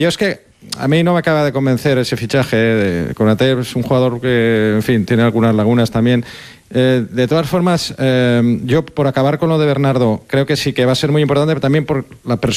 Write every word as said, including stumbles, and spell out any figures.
Yo es que a mí no me acaba de convencer ese fichaje. De, Konaté es un jugador que, en fin, tiene algunas lagunas también. Eh, de todas formas, eh, yo por acabar con lo de Bernardo, creo que sí que va a ser muy importante, pero también por la persona.